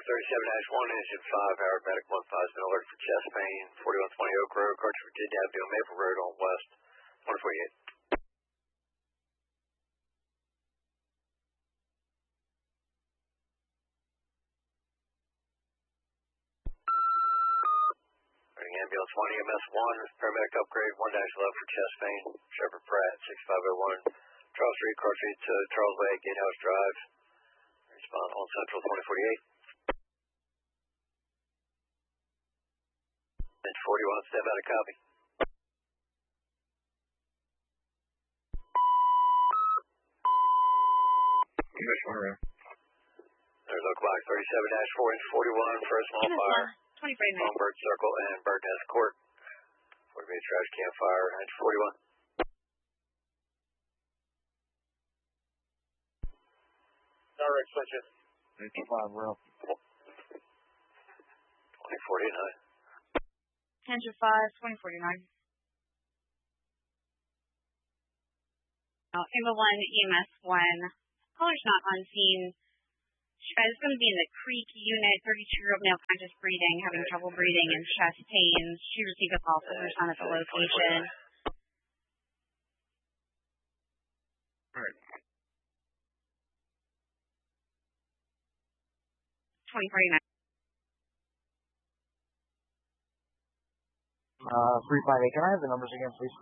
37-1, engine 5, Howard Medic 15 has been alerted for chest pain. 4120 Oak Road, Carter, Virginia Avenue, Maple Road on West 148. Ambulance 1, EMS 1, paramedic upgrade 1-11 for chest pain. Shepherd Pratt, 6501, Charles Street, Car Street to Charles Way, Gatehouse Drive. Respond on Central 2048. And 41, step out of copy. There's local box 37-4 and 41 for a small fire. 2049. On Bird Circle and Birdnest Court. 40 trash can fire, 41. Direct switches. 55 real. 2049. Engine 5, 2049. Ambulance 1, EMS 1. Caller's not on scene. It's going to be in the Creek unit, 32-year-old male, conscious breathing, having trouble breathing and chest pains. She received a call from her son at the location. Alright. 2049. 358. Can I have the numbers again, please?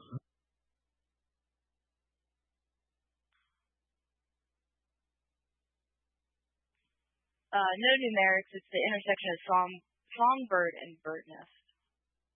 No numerics. It's the intersection of Songbird and Birdnest.